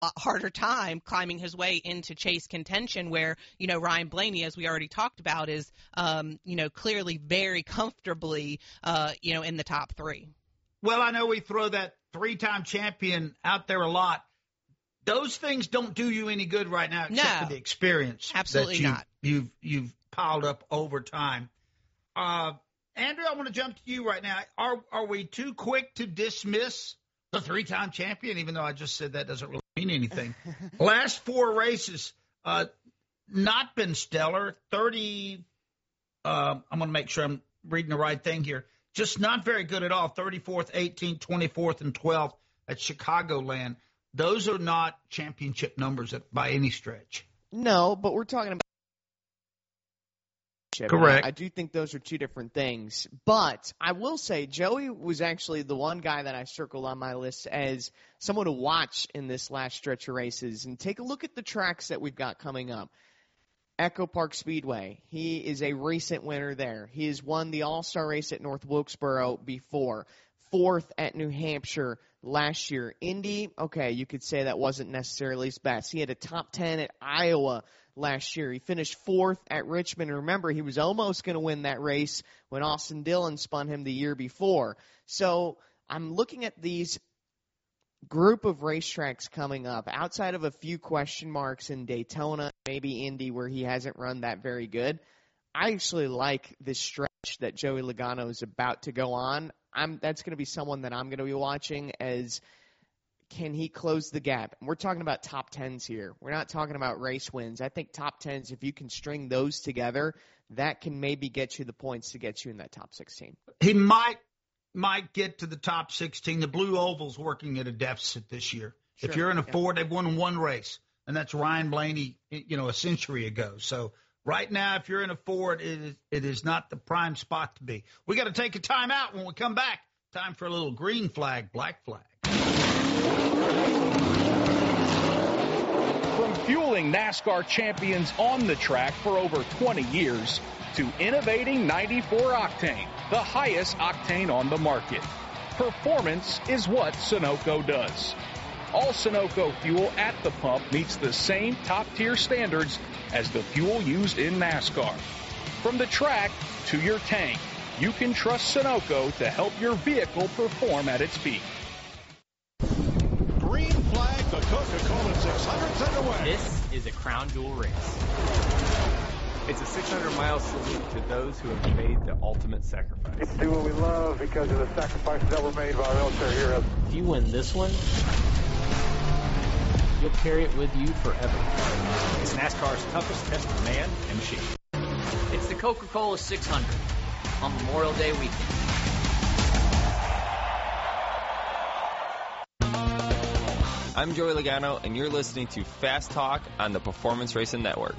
a harder time climbing his way into chase contention where, Ryan Blaney, as we already talked about, is, clearly very comfortably, in the top three. Well, I know we throw that three-time champion out there a lot. Those things don't do you any good right now except for the experience. Absolutely that not. You've piled up over time. Andrew, I want to jump to you right now. Are we too quick to dismiss the three-time champion, even though I just said that doesn't really mean anything? Last four races, not been stellar. 30, I'm going to make sure I'm reading the right thing here. Just not very good at all. 34th, 18th, 24th, and 12th at Chicagoland. Those are not championship numbers by any stretch. No, but we're talking about. Correct. I do think those are two different things. But I will say Joey was actually the one guy that I circled on my list as someone to watch in this last stretch of races. And take a look at the tracks that we've got coming up. Echo Park Speedway. He is a recent winner there. He has won the All-Star race at North Wilkesboro before. Fourth at New Hampshire last year. Indy, okay, you could say that wasn't necessarily his best. He had a top 10 at Iowa last year. He finished fourth at Richmond. Remember, he was almost going to win that race when Austin Dillon spun him the year before. So I'm looking at these group of racetracks coming up outside of a few question marks in Daytona, maybe Indy, where he hasn't run that very good. I actually like this stretch that Joey Logano is about to go on. That's going to be someone that I'm going to be watching as can he close the gap? And we're talking about top 10s here. We're not talking about race wins. I think top 10s, if you can string those together, that can maybe get you the points to get you in that top 16. He might get to the top 16. The Blue Oval's working at a deficit this year. Sure. If you're in a Ford, they've won one race, and that's Ryan Blaney, a century ago. So right now, if you're in a Ford, it is not the prime spot to be. We got to take a timeout. When we come back, time for a little green flag, black flag. From fueling NASCAR champions on the track for over 20 years to innovating 94 octane, the highest octane on the market. Performance is what Sunoco does. All Sunoco fuel at the pump meets the same top-tier standards as the fuel used in NASCAR. From the track to your tank, you can trust Sunoco to help your vehicle perform at its peak. Green flag, the Coca-Cola 600's underway. This is a crown jewel race. It's a 600-mile salute to those who have made the ultimate sacrifice. We do what we love because of the sacrifices that were made by our military heroes. If you win this one, you'll carry it with you forever. It's NASCAR's toughest test of man and machine. It's the Coca-Cola 600 on Memorial Day weekend. I'm Joey Logano, and you're listening to Fast Talk on the Performance Racing Network.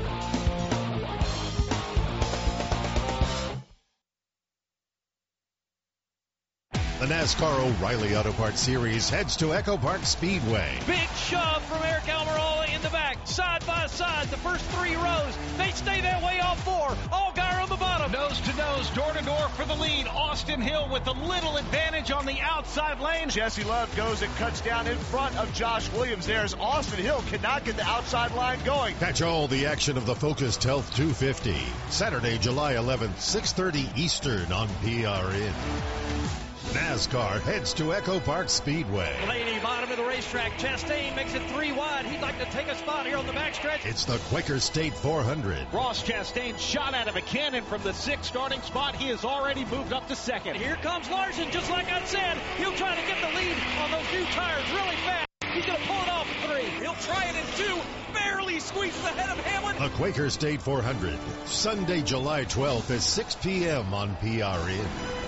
The NASCAR O'Reilly Auto Parts Series heads to Echo Park Speedway. Big shove from Eric Almirola in the back, side by side, the first three rows. They stay that way all four. Allgaier on the bottom. Nose to nose, door to door for the lead. Austin Hill with a little advantage on the outside lane. Jesse Love goes and cuts down in front of Josh Williams. There's Austin Hill cannot get the outside line going. Catch all the action of the Focused Health 250. Saturday, July 11th, 6:30 Eastern on PRN. NASCAR heads to Echo Park Speedway. Blaney, bottom of the racetrack. Chastain makes it 3 wide. He'd like to take a spot here on the backstretch. It's the Quaker State 400. Ross Chastain shot out of a cannon from the 6th starting spot. He has already moved up to 2nd. Here comes Larson, just like I said. He'll try to get the lead on those new tires really fast. He's going to pull it off in 3. He'll try it in 2. Barely squeezes ahead of Hamlin. The Quaker State 400. Sunday, July 12th at 6 p.m. on PRN.